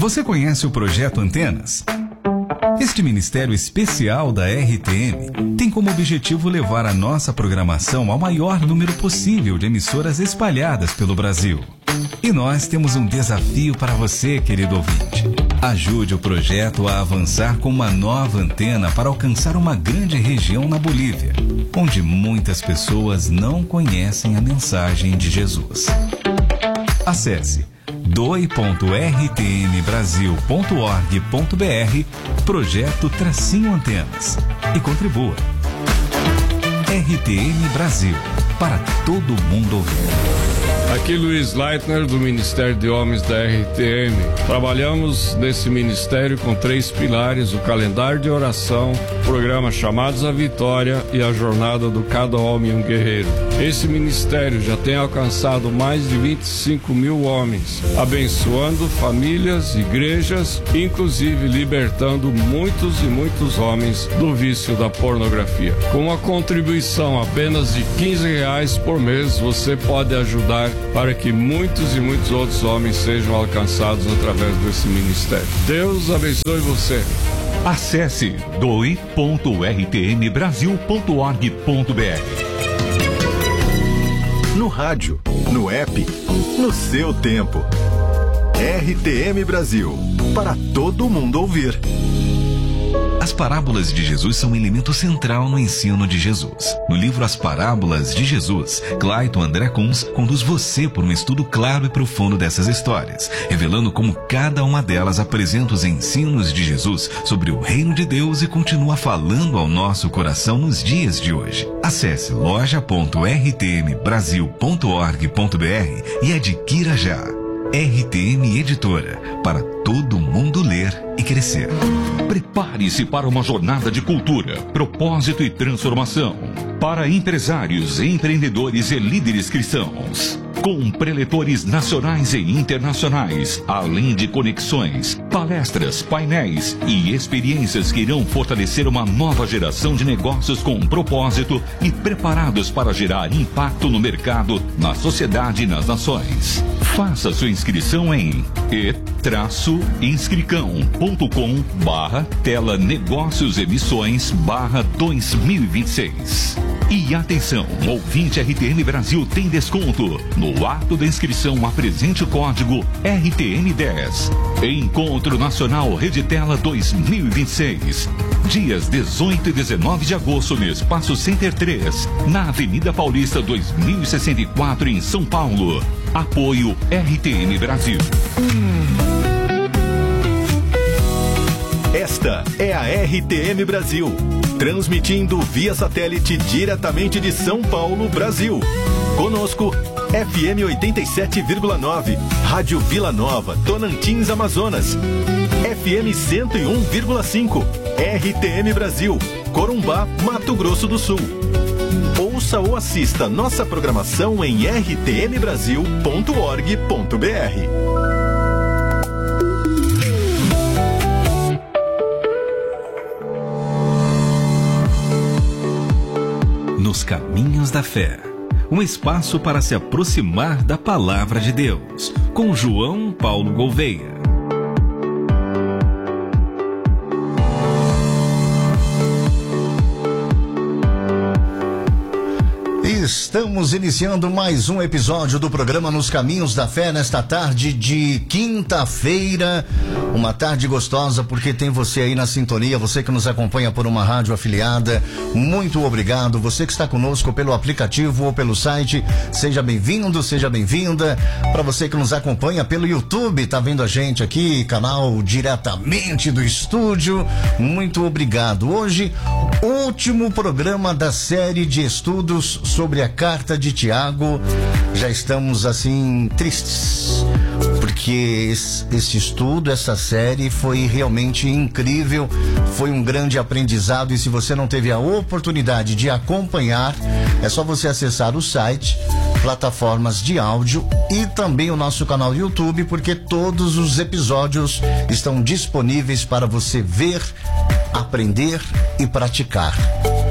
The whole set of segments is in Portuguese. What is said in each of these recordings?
Você conhece o Projeto Antenas? Este ministério especial da RTM tem como objetivo levar a nossa programação ao maior número possível de emissoras espalhadas pelo Brasil. E nós temos um desafio para você, querido ouvinte. Ajude o projeto a avançar com uma nova antena para alcançar uma grande região na Bolívia, onde muitas pessoas não conhecem a mensagem de Jesus. Acesse doi.rtmbrasil.org.br Projeto-Antenas e contribua. RTM Brasil, para todo mundo ouvir. Aqui Luiz Leitner, do Ministério de Homens da RTM. Trabalhamos nesse ministério com 3 pilares: o calendário de oração, o programa Chamados à Vitória e a jornada do Cada Homem um Guerreiro. Esse ministério já tem alcançado mais de 25 mil homens, abençoando famílias, igrejas, inclusive libertando muitos e muitos homens do vício da pornografia. Com uma contribuição apenas de R$15 por mês, você pode ajudar para que muitos e muitos outros homens sejam alcançados através desse ministério. Deus abençoe você. Acesse doi.rtmbrasil.org.br. No rádio, no app, no seu tempo. RTM Brasil, para todo mundo ouvir. As parábolas de Jesus são um elemento central no ensino de Jesus. No livro As Parábolas de Jesus, Clayton André Kunz conduz você por um estudo claro e profundo dessas histórias, revelando como cada uma delas apresenta os ensinos de Jesus sobre o reino de Deus e continua falando ao nosso coração nos dias de hoje. Acesse loja.rtmbrasil.org.br e adquira já. RTM Editora, para todo mundo ler e crescer. Prepare-se para uma jornada de cultura, propósito e transformação. Para empresários, empreendedores e líderes cristãos. Com preletores nacionais e internacionais, além de conexões, palestras, painéis e experiências que irão fortalecer uma nova geração de negócios com propósito e preparados para gerar impacto no mercado, na sociedade e nas nações. Faça sua inscrição em e-inscricão.com/tela negócios emissões /2026. E atenção, ouvinte RTM Brasil tem desconto. No ato da inscrição, apresente o código RTM10. Encontro Nacional Reditela 2026. Dias 18 e 19 de agosto no Espaço Center 3, na Avenida Paulista 2064, em São Paulo. Apoio RTM Brasil. Esta é a RTM Brasil, transmitindo via satélite diretamente de São Paulo, Brasil. Conosco, FM 87,9, Rádio Vila Nova, Tonantins, Amazonas. FM 101,5, RTM Brasil, Corumbá, Mato Grosso do Sul. Ouça ou assista nossa programação em rtmbrasil.org.br. Nos Caminhos da Fé, um espaço para se aproximar da Palavra de Deus, com João Paulo Gouveia. Estamos iniciando mais um episódio do programa Nos Caminhos da Fé nesta tarde de quinta-feira. Uma tarde gostosa porque tem você aí na sintonia, você que nos acompanha por uma rádio afiliada. Muito obrigado. Você que está conosco pelo aplicativo ou pelo site, seja bem-vindo, seja bem-vinda. Para você que nos acompanha pelo YouTube, tá vendo a gente aqui, canal diretamente do estúdio. Muito obrigado. Hoje, último programa da série de estudos sobre a carta de Tiago. Já estamos assim tristes porque esse estudo, essa série foi realmente incrível, foi um grande aprendizado, e se você não teve a oportunidade de acompanhar, é só você acessar o site, plataformas de áudio e também o nosso canal YouTube, porque todos os episódios estão disponíveis para você ver, aprender e praticar.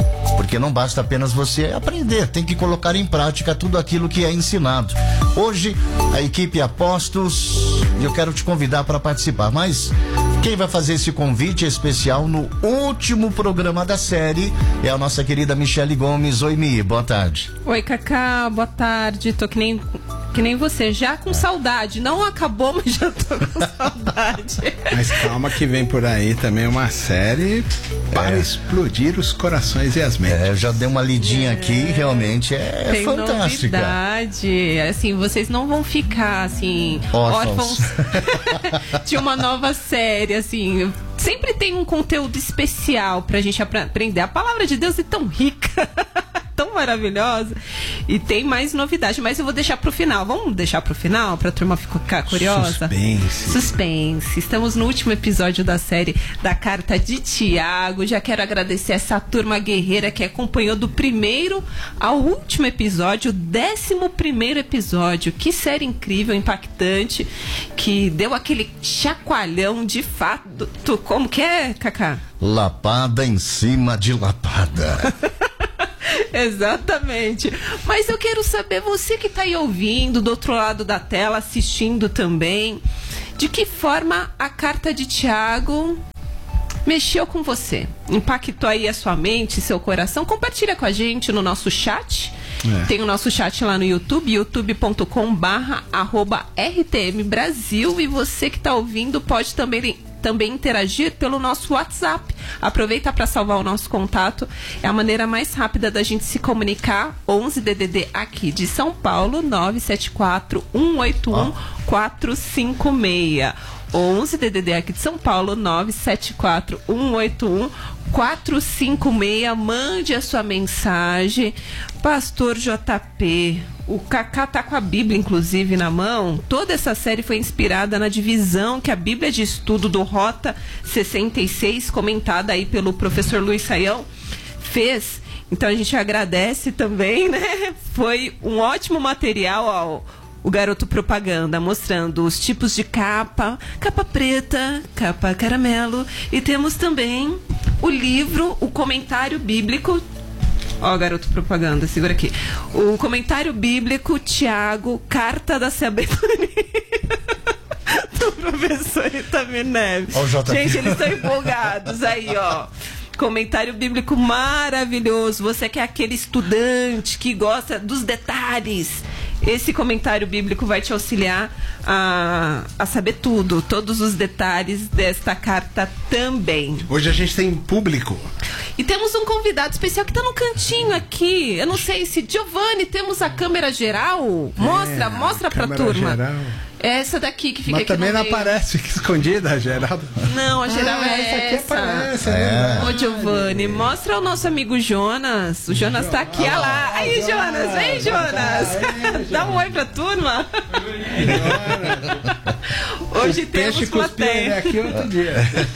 porque não basta apenas você aprender, tem que colocar em prática tudo aquilo que é ensinado. Hoje, a equipe Apostos, eu quero te convidar para participar, mas quem vai fazer esse convite especial no último programa da série é a nossa querida Michele Gomes. Oi, Mi, boa tarde. Oi, Cacá, boa tarde. Tô que nem você, já com saudade. Não acabou, mas já tô com saudade. Mas calma que vem por aí também uma série para explodir os corações e as mentes. Eu já dei uma lidinha aqui, realmente Tem fantástica. Novidade. Assim, vocês não vão ficar, assim, órfãos de uma nova série, assim. Sempre tem um conteúdo especial pra gente aprender. A palavra de Deus é tão rica, tão maravilhosa, e tem mais novidade, mas eu vou deixar pro final. Vamos deixar pro final pra turma ficar curiosa? Suspense. Estamos no último episódio da série da Carta de Tiago. Já quero agradecer essa turma guerreira que acompanhou do primeiro ao último episódio, o 11º episódio. Que série incrível, impactante, que deu aquele chacoalhão de fato. Como que é, Cacá? Lapada em cima de lapada. Exatamente. Mas eu quero saber, você que está aí ouvindo, do outro lado da tela, assistindo também, de que forma a Carta de Tiago mexeu com você? Impactou aí a sua mente, seu coração? Compartilha com a gente no nosso chat. Tem o nosso chat lá no YouTube, youtube.com/RTM Brasil, e você que está ouvindo pode também interagir pelo nosso WhatsApp. Aproveita para salvar o nosso contato. É a maneira mais rápida da gente se comunicar. 11 DDD aqui de São Paulo, 974 181 456. 11 DDD aqui de São Paulo, 974 181 456. Mande a sua mensagem. Pastor JP, o Cacá tá com a Bíblia, inclusive, na mão. Toda essa série foi inspirada na divisão que a Bíblia de Estudo do Rota 66, comentada aí pelo professor Luiz Saião, fez. Então a gente agradece também, né? Foi um ótimo material o Garoto Propaganda, mostrando os tipos de capa preta, capa caramelo, e temos também o livro, o comentário bíblico. Ó, Garoto Propaganda, segura aqui. O comentário bíblico, Tiago, Carta da Sabedoria, do professor Itamir Neves. Gente, eles estão empolgados aí, ó. Comentário bíblico maravilhoso. Você que é aquele estudante que gosta dos detalhes, esse comentário bíblico vai te auxiliar a saber tudo, todos os detalhes desta carta também. Hoje a gente tem público. E temos um convidado especial que está no cantinho aqui. Eu não sei se... Giovanni, temos a câmera geral? Mostra pra turma. Geral. Essa daqui que fica. Mas aqui também não aparece escondida a geral. Não, a geral é essa. Aqui aparece, Ô, Giovanni, mostra o nosso amigo Jonas. O Jonas tá aqui, olha lá. Aí, Jonas, vem, Jonas. Dá um oi pra turma. Hoje temos plateia. Aqui outro dia.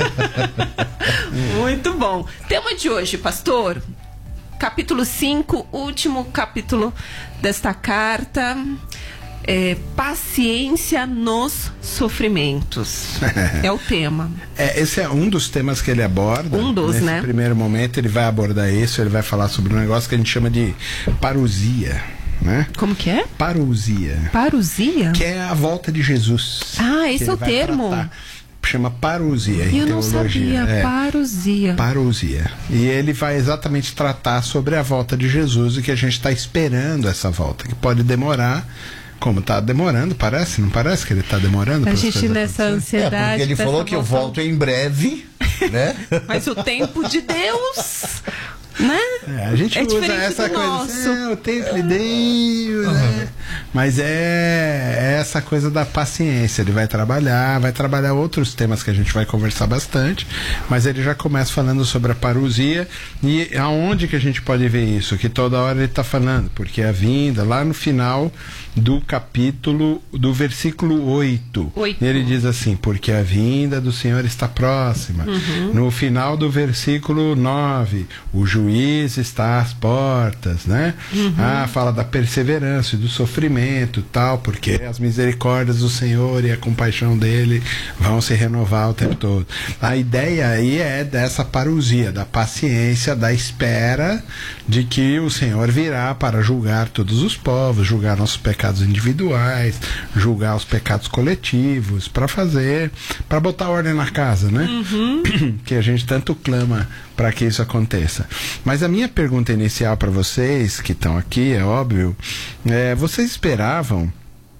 Muito bom. Tema de hoje, pastor. Capítulo 5, último capítulo desta carta. Paciência nos sofrimentos. É o tema. Esse é um dos temas que ele aborda. Nesse primeiro momento ele vai abordar isso. Ele vai falar sobre um negócio que a gente chama de parousia, né? Como que é? Parousia. Parousia? Que é a volta de Jesus. Esse é o termo. Chama parousia em teologia. Eu não sabia, parousia. Parousia. E ele vai exatamente tratar sobre a volta de Jesus e que a gente está esperando essa volta, que pode demorar. Como tá demorando, parece? Não parece que ele tá demorando? A gente nessa ansiedade. Porque ele falou que eu volto em breve, né? Mas o tempo de Deus, né? A gente usa essa coisa assim, o tempo de Deus, né? Mas é essa coisa da paciência. Ele vai trabalhar outros temas que a gente vai conversar bastante, mas ele já começa falando sobre a parousia. E aonde que a gente pode ver isso? Que toda hora ele está falando, porque a vinda, lá no final do capítulo, do versículo 8. Ele diz assim, porque a vinda do Senhor está próxima. No final do versículo 9, o juiz está às portas, né? Fala da perseverança e do sofrimento. momento, tal, porque as misericórdias do Senhor e a compaixão dele vão se renovar o tempo todo. A ideia aí é dessa parousia, da paciência, da espera de que o Senhor virá para julgar todos os povos, julgar nossos pecados individuais, julgar os pecados coletivos, para botar ordem na casa, né? Que a gente tanto clama para que isso aconteça. Mas a minha pergunta inicial para vocês que estão aqui, é óbvio, vocês esperavam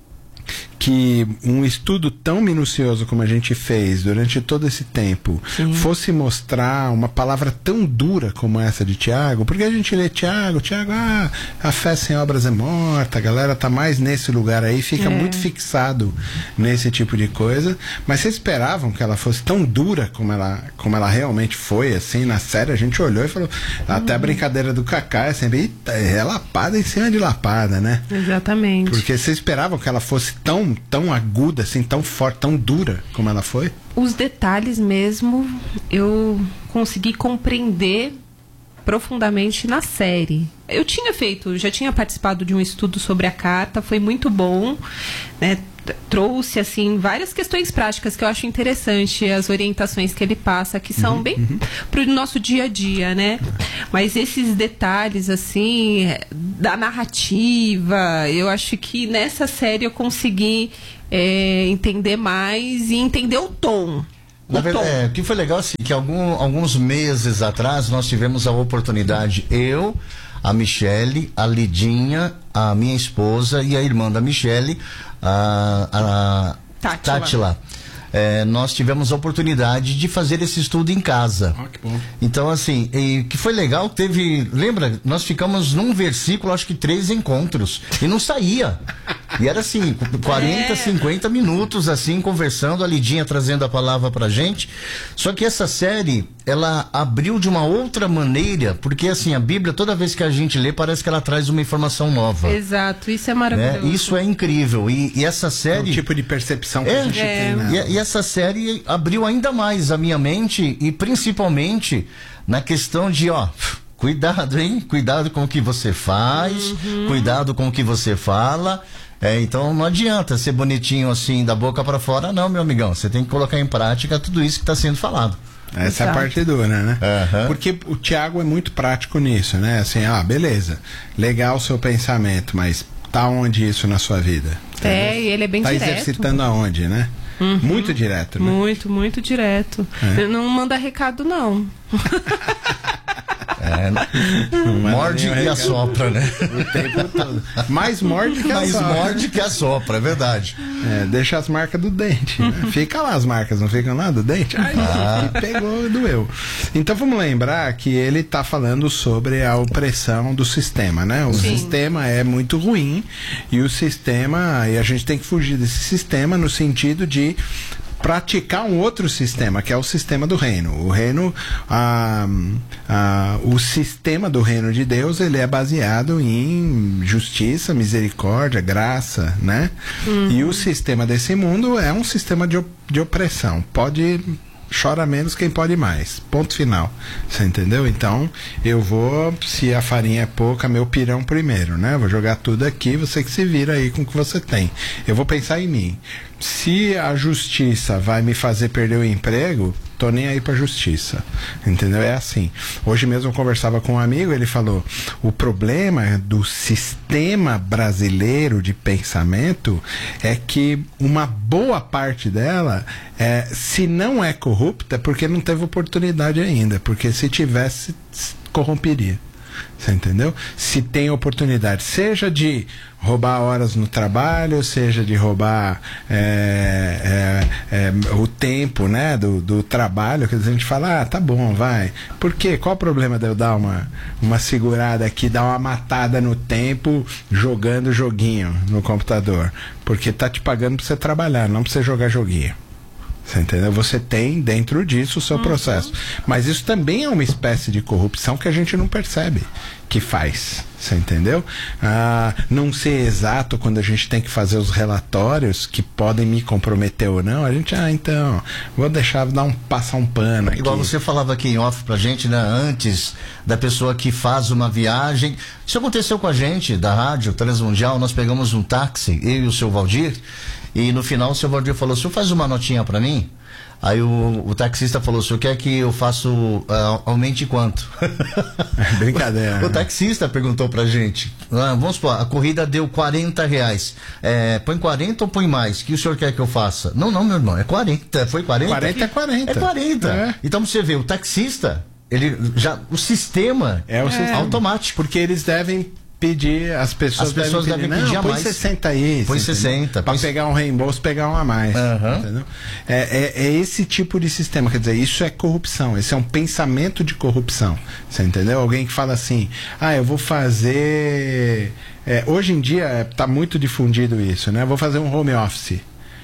que um estudo tão minucioso como a gente fez durante todo esse tempo fosse mostrar uma palavra tão dura como essa de Tiago? Porque a gente lê Tiago, a fé sem obras é morta, a galera tá mais nesse lugar aí, fica muito fixado nesse tipo de coisa. Mas vocês esperavam que ela fosse tão dura como ela realmente foi, assim, na série? A gente olhou e falou, até a brincadeira do Kaká é sempre, é lapada em cima de lapada, né? Exatamente. Porque vocês esperavam que ela fosse tão aguda, assim, tão forte, tão dura como ela foi? Os detalhes mesmo eu consegui compreender profundamente na série. Eu já tinha participado de um estudo sobre a carta, foi muito bom, né? Trouxe, assim, várias questões práticas que eu acho interessante, as orientações que ele passa, que são bem pro nosso dia a dia, né? Mas esses detalhes, assim, da narrativa, eu acho que nessa série eu consegui entender mais e entender o tom. Na verdade, o que foi legal, assim, que alguns meses atrás nós tivemos a oportunidade, eu, a Michele, a Lidinha, a minha esposa e a irmã da Michele, a Tátila. Nós tivemos a oportunidade de fazer esse estudo em casa. Que bom. Então, assim, que foi legal, lembra, nós ficamos num versículo, acho que 3 encontros, e não saía. E era assim, 40, 50 minutos, assim, conversando, a Lidinha trazendo a palavra pra gente. Só que essa série, ela abriu de uma outra maneira, porque, assim, a Bíblia, toda vez que a gente lê, parece que ela traz uma informação nova. Exato, isso é maravilhoso. Isso é incrível. E essa série... É um tipo de percepção que a gente tem, né? E essa série abriu ainda mais a minha mente, e principalmente na questão de, cuidado, hein? Cuidado com o que você faz, cuidado com o que você fala. Então não adianta ser bonitinho assim da boca para fora, não, meu amigão. Você tem que colocar em prática tudo isso que está sendo falado. Essa é a parte dura, né? Porque o Tiago é muito prático nisso, né? Assim, beleza, legal o seu pensamento, mas tá onde isso na sua vida? E ele é bem direto. Tá exercitando aonde, né? Muito direto, né? Muito direto. Não manda recado, não. Morde e assopra, né? O tempo todo. Mais morde que assopra. Mais morde que assopra, é verdade. Deixa as marcas do dente, né? Fica lá as marcas, não ficam lá do dente? Pegou, doeu. Então vamos lembrar que ele está falando sobre a opressão do sistema, né? O sistema é muito ruim e a gente tem que fugir desse sistema no sentido de praticar um outro sistema, que é o sistema do reino. O reino, o sistema do reino de Deus, ele é baseado em justiça, misericórdia, graça, né? E o sistema desse mundo é um sistema de opressão. Chora menos quem pode mais. Ponto final. Você entendeu? Então, se a farinha é pouca, meu pirão primeiro, né? Vou jogar tudo aqui, você que se vira aí com o que você tem. Eu vou pensar em mim. Se a justiça vai me fazer perder o emprego, tô nem aí pra justiça. Entendeu? É assim. Hoje mesmo eu conversava com um amigo, ele falou, o problema do sistema brasileiro de pensamento é que uma boa parte dela, se não é corrupta, é porque não teve oportunidade ainda. Porque se tivesse, corromperia. Você entendeu? Se tem oportunidade, seja de roubar horas no trabalho, seja de roubar o tempo, né, do trabalho, que a gente fala, tá bom, vai. Por quê? Qual o problema de eu dar uma segurada aqui, dar uma matada no tempo jogando joguinho no computador? Porque tá te pagando pra você trabalhar, não pra você jogar joguinho. Você entendeu? Você tem dentro disso o seu processo. Mas isso também é uma espécie de corrupção que a gente não percebe que faz. Você entendeu? Não ser exato quando a gente tem que fazer os relatórios que podem me comprometer ou não, a gente, então, vou deixar passar um pano aqui. Igual você falava aqui em off pra gente, né? Antes da pessoa que faz uma viagem. Isso aconteceu com a gente, da Rádio Transmundial, nós pegamos um táxi, eu e o seu Valdir, e no final o seu Valdir falou, o senhor faz uma notinha pra mim? Aí o taxista falou, o senhor quer que eu faça aumente quanto? Brincadeira. O taxista perguntou pra gente, vamos supor, a corrida deu R$40. Põe 40 ou põe mais? O que o senhor quer que eu faça? Não, meu irmão, é 40. Foi 40? 40 é 40. É 40. É. Então você vê, o taxista, o sistema é automático. Porque eles devem pedir, as pessoas devem pedir a mais. Põe 60 aí. Põe 60. Para pegar um reembolso, pegar um a mais. Entendeu? É esse tipo de sistema. Quer dizer, isso é corrupção. Esse é um pensamento de corrupção. Você entendeu? Alguém que fala assim, eu vou fazer... hoje em dia está muito difundido isso, né? Vou fazer um home office.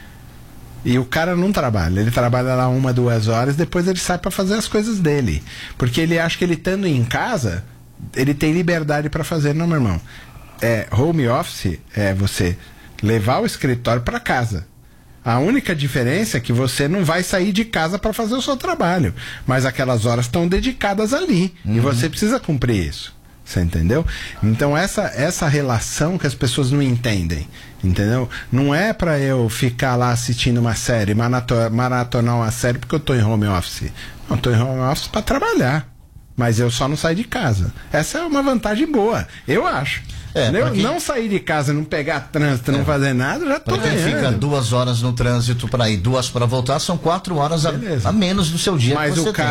E o cara não trabalha, ele trabalha lá 1, 2 horas, depois ele sai para fazer as coisas dele. Porque ele acha que ele estando em casa... ele tem liberdade para fazer. Não, meu irmão, home office é você levar o escritório para casa. A única diferença é que você não vai sair de casa para fazer o seu trabalho, mas aquelas horas estão dedicadas ali, e você precisa cumprir isso. Você entendeu? Então essa relação que as pessoas não entendem, entendeu? Não é para eu ficar lá assistindo uma série, maratonar uma série porque eu tô em home office. Não, tô em home office para trabalhar. Mas eu só não saio de casa. Essa é uma vantagem boa, eu acho. Não sair de casa, não pegar trânsito, não fazer nada, já tô ganhando. Quem fica 2 horas no trânsito para ir, 2 para voltar, são 4 horas a menos do seu dia. Mas que você o cara